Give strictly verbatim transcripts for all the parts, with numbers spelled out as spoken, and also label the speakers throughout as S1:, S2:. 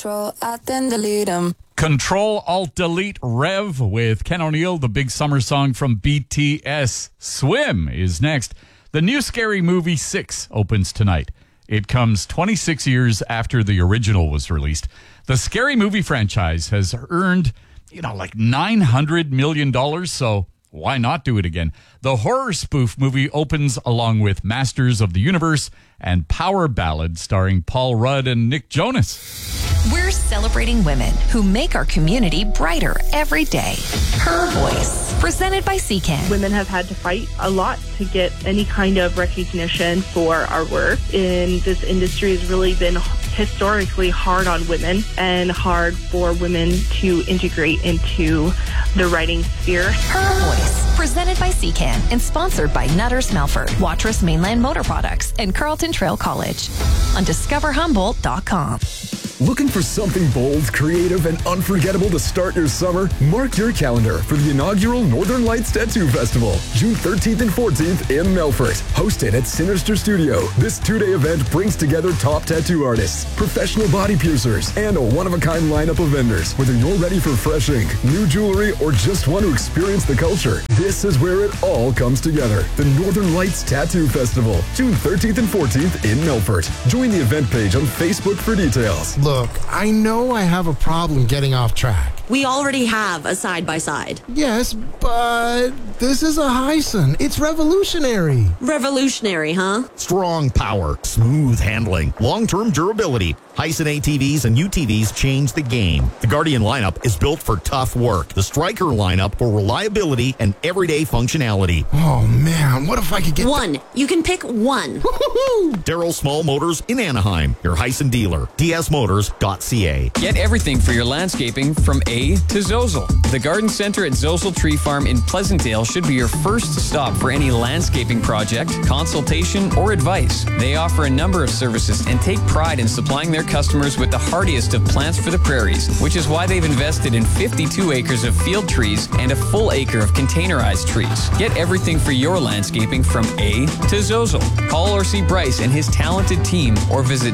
S1: Control, Alt, then delete them.
S2: Control, Alt, Delete, Rev with Ken O'Neill, the big summer song from B T S. Swim is next. The new Scary Movie six opens tonight. It comes twenty-six years after the original was released. The Scary Movie franchise has earned, you know, like nine hundred million dollars, so why not do it again? The horror spoof movie opens along with Masters of the Universe and Power Ballad starring Paul Rudd and Nick Jonas.
S3: We're celebrating women who make our community brighter every day. Her Voice, presented by C C A N.
S4: Women have had to fight a lot to get any kind of recognition for our work. In this industry has really been historically hard on women and hard for women to integrate into the writing sphere.
S3: Her Voice, presented by C C A N and sponsored by Nutters Melford, Watrous Mainland Motor Products, and Carleton Trail College on discover humboldt dot com.
S5: Looking for something bold, creative, and unforgettable to start your summer? Mark your calendar for the inaugural Northern Lights Tattoo Festival, June thirteenth and fourteenth in Melfort. Hosted at Sinister Studio, this two-day event brings together top tattoo artists, professional body piercers, and a one-of-a-kind lineup of vendors. Whether you're ready for fresh ink, new jewelry, or just want to experience the culture, this is where it all comes together. The Northern Lights Tattoo Festival, June thirteenth and fourteenth in Melfort. Join the event page on Facebook for details.
S6: Look, I know I have a problem getting off track.
S7: We already have a side-by-side.
S6: Yes, but this is a Hyson. It's revolutionary.
S7: Revolutionary, huh?
S8: Strong power, smooth handling, long-term durability. Hyson A T Vs and U T Vs change the game. The Guardian lineup is built for tough work. The Striker lineup for reliability and everyday functionality.
S6: Oh, man, what if I could get...
S7: One. The- you can pick one.
S8: Darryl Small Motors in Anaheim, your Hyson dealer. D S motors dot c a.
S9: Get everything for your landscaping from A to Zozel. The Garden Center at Zozel Tree Farm in Pleasantdale should be your first stop for any landscaping project, consultation, or advice. They offer a number of services and take pride in supplying their customers with the hardiest of plants for the prairies, which is why they've invested in fifty-two acres of field trees and a full acre of containerized trees. Get everything for your landscaping from A to Zozel. Call or see Bryce and his talented team or visit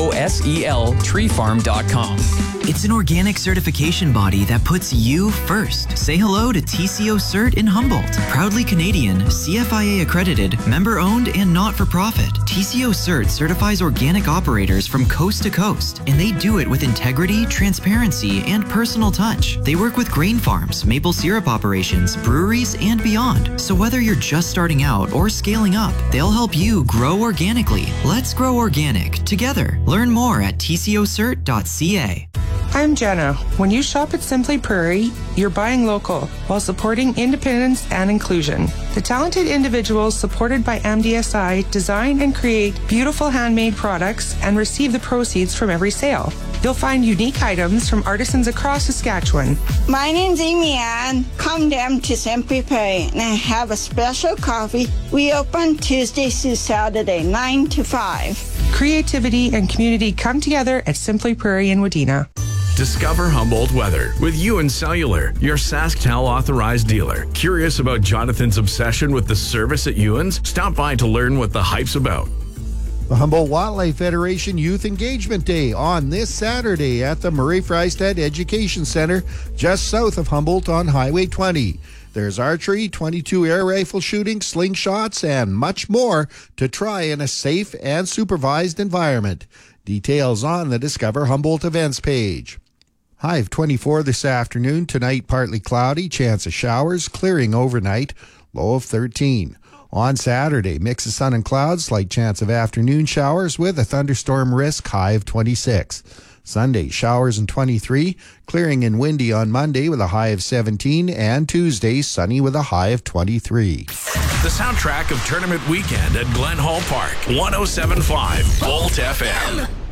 S9: zosel tree farm dot com.
S10: It's an organic certification body that puts you first. Say hello to T C O Cert in Humboldt. Proudly Canadian, C F I A accredited, member owned, and not for profit. T C O Cert certifies organic operators from coast to coast, and they do it with integrity, transparency, and personal touch. They work with grain farms, maple syrup operations, breweries, and beyond. So whether you're just starting out or scaling up, they'll help you grow organically. Let's grow organic together. Learn more at T C O cert dot c a.
S11: I'm Jenna. When you shop at Simply Prairie, you're buying local while supporting independence and inclusion. The talented individuals supported by M D S I design and create beautiful handmade products and receive the proceeds from every sale. You'll find unique items from artisans across Saskatchewan.
S12: My name's Amy Ann. Come down to Simply Prairie and I have a special coffee. We open Tuesday through Saturday, nine to five.
S11: Creativity and community come together at Simply Prairie in Wadena.
S13: Discover Humboldt weather with Ewan Cellular, your SaskTel authorized dealer. Curious about Jonathan's obsession with the service at Ewan's? Stop by to learn what the hype's about.
S14: The Humboldt Wildlife Federation Youth Engagement Day on this Saturday at the Murray Freistadt Education Center, just south of Humboldt on Highway twenty. There's archery, twenty-two air rifle shooting, slingshots, and much more to try in a safe and supervised environment. Details on the Discover Humboldt events page. High of twenty-four this afternoon. Tonight, partly cloudy, chance of showers, clearing overnight, low of thirteen. On Saturday, mix of sun and clouds, slight chance of afternoon showers with a thunderstorm risk, high of twenty-six. Sunday, showers and twenty-three, clearing and windy on Monday with a high of seventeen, and Tuesday, sunny with a high of twenty-three.
S13: The soundtrack of Tournament Weekend at Glen Hall Park, one oh seven point five Volt F M.